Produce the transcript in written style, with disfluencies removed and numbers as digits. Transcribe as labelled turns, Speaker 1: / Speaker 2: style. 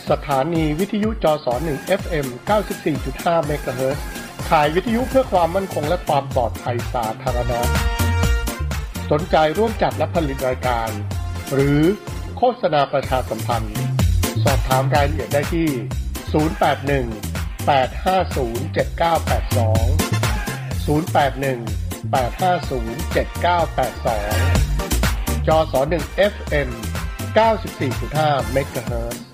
Speaker 1: สถานีวิทยุจส1 FM 94.5 เมกะเฮิรตซ์ขายวิทยุเพื่อความมั่นคงและความปลอดภัยสาธารณะสนใจร่วมจัดและผลิตรายการหรือโฆษณาประชาสัมพันธ์สอบถามรายละเอียดได้ที่081 850 7982 081 850 7982 จส1 FM 94.5 เมกะเฮิรตซ์